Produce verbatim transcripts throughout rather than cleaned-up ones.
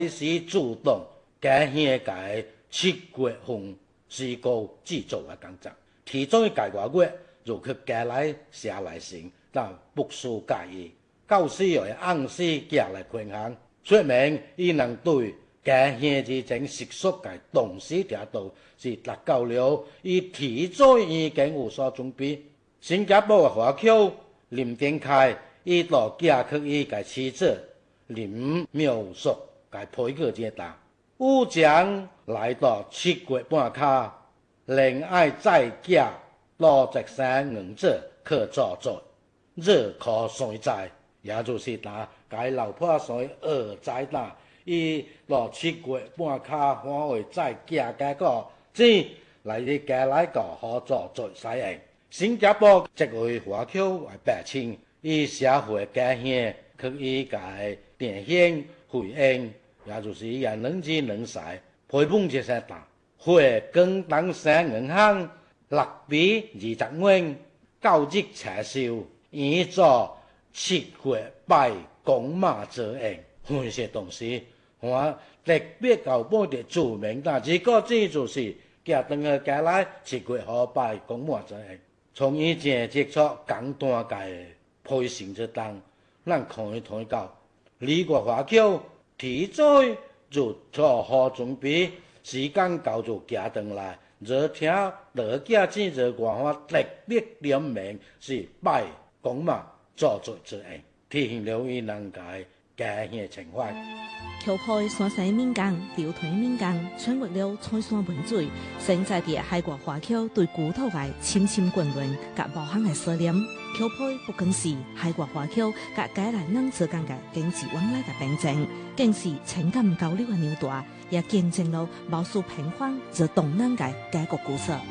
是主動改獻嘅七月份施工製作嘅工作，其中嘅計劃月就去改來寫來成，但不輸介意。教師要按時夾來權衡，說明伊能對改獻之前習俗嘅東西條道是達到了，伊提早已經有所準備。新加坡嘅華僑林定開伊到寄去伊嘅妻子林妙淑嘅配個階段，有將來到七月半卡，另愛再寄到直山硬者去做做熱可水在，也就是打解老婆水二仔打，伊到七月半卡反會再寄嘅個即來啲寄來個好做做使用。新加坡即位華僑為百姓，以社會改獻去伊個典獻回應，也就是伊個能知能使，陪伴這些打，會跟當山銀行六比二十元交易撤銷，以做七月拜公媽之用，這些東西我特別搞本地著名，但如果這就是叫等個改來七月好拜公媽之用。從以前接觸簡單嘅配成之當，咱可以睇到，呢個華僑提早就做好準備，時間到就寄回來。而聽落家之日話話特別點名是拜公媽做做之用，體現了伊能嘅改獻情懷。 裘配山西民間、條腿民間，全國了菜山文水，生在地海外華僑對古土嘅深深眷戀，甲無限嘅思念。裘配不僅是海外華僑甲改來人之間嘅經濟往來嘅憑證，更是情感交流嘅紐帶，也見證了無數平凡而動人嘅改革故事。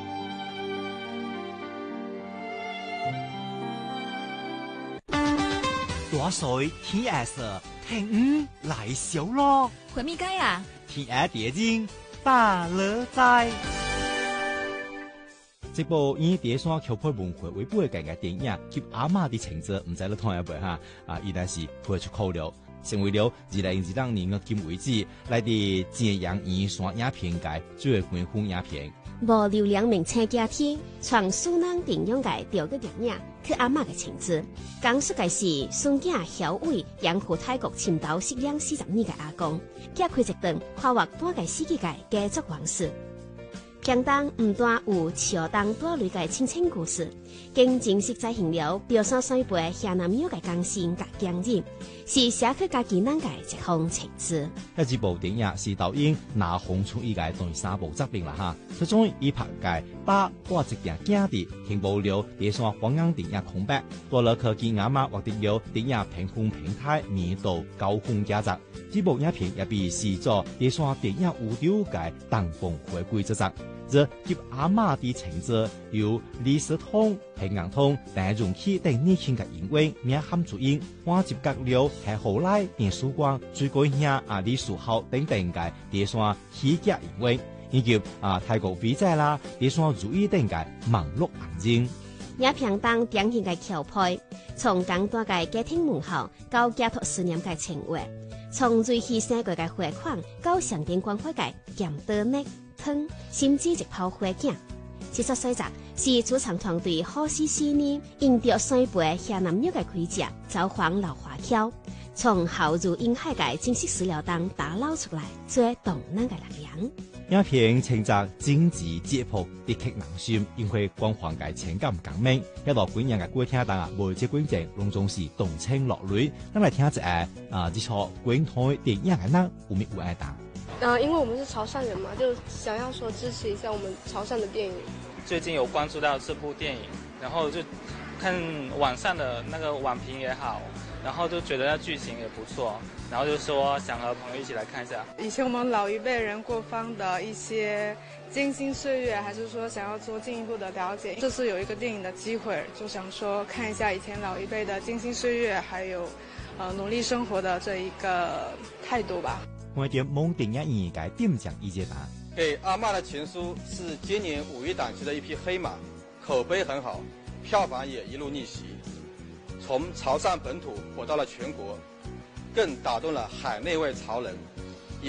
大水天涯色，天雨來小咯。 回咪街啊？ 天涯蝶影大樂在。這部以蝶山裘配文化為背景嘅電影，及阿嬤的情節，唔知你睇一輩哈？啊，依然是配出口了，成為了二零二兩年嘅金為止來自揭陽燕山影片界最為歡迎影片。 無流量名車家庭，從蘇南定用嘅調個電影，去阿嬤嘅情節，講述嘅是孫囝曉偉養父泰國潛逃失兩四十年嘅阿公，揭開一段跨越半個世紀嘅家族往事。片中唔但有橋當多類嘅親情故事，更真實再現了表山水輩下南廟嘅鋼線甲經驗，是寫給家己人嘅一項情節。 呢幾部電影是導演拿紅出意嘅第三部作品啦哈，其中以拍嘅把我一件驚地聽無了蝶山廣陽電影空白，多了科技阿媽獲得了電影評分平台年度高分佳作。這部影片也被視作蝶山電影五丟嘅當紅回歸之作。這及阿嬤的情節由李斯通、平陽通、鄧榮基等年輕嘅演員名喊主演，我接隔了係後來電曙光、水果兄啊李樹浩等等嘅蝶山喜劇演員，以及啊泰國飛仔啦、蝶山如意等嘅網絡眼睛。 影片當典型嘅裘配，從簡單嘅家庭問候到寄託思念嘅情懷，從最犧牲過嘅匯款到上電關懷嘅鹹德呢。湯甚至一泡花鏡，其實細則是主創團隊好絲絲呢，應着水輩下南廟嘅規則，召喚老華僑，從後入映海嘅真實史料當打撈出來最動人嘅力量。 影片稱作精緻節譜，的確人心，因為光環嘅情感革命，一路觀影嘅觀聽當啊，每隻觀眾攏總是動情落淚。咱來聽一下啊，呢出觀台電影嘅人有咩有愛打？ 呃，因為我們是潮汕人嘛，就想要說支持一下我們潮汕的電影。 最近有關注到這部電影，然後就看網上的那個網評也好，然後就覺得那劇情也不錯，然後就說想和朋友一起來看一下。 以前我們老一輩人過方的一些艱辛歲月，還是說想要做進一步的了解，這次有一個電影的機會，就想說看一下以前老一輩的艱辛歲月，還有呃努力生活的這一個態度吧。 我哋蒙電影演嘅點講意見吧。 給阿嬤的情書是今年五一檔期的一匹黑馬，口碑很好，票房也一路逆襲，從潮汕本土火到了全國，更打動了海內外潮人。